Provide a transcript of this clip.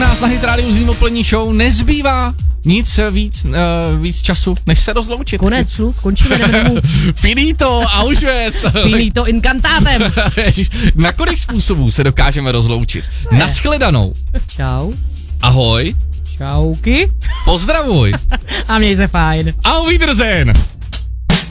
nás na Hit Radio z plní show. Nezbývá nic víc času, než se rozloučit. Konec, skončíme, jdeme domů. Finito, aužes. Finito incantátem. Na kolik způsobů se dokážeme rozloučit? Naschledanou. Čau. Ahoj. Čauky. Pozdravuj. A měj se fajn. Auf Wiedersehen.